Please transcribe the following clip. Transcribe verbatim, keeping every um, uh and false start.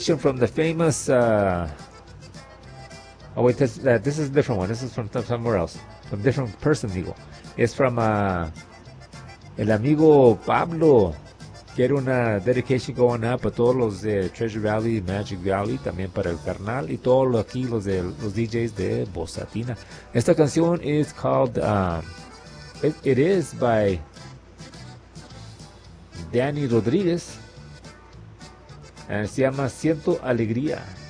dedication from the famous. Uh, oh wait, this uh, this is a different one. This is from somewhere else, from a different person. Digo, it's from uh, el amigo Pablo. Quiero una dedication going up a todos los de Treasure Valley, Magic Valley, también para el carnal y todos los aquí los de los D Js de Bosatina. Esta canción is called. Um, it, it is by Danny Rodríguez. And se llama Siento Alegría.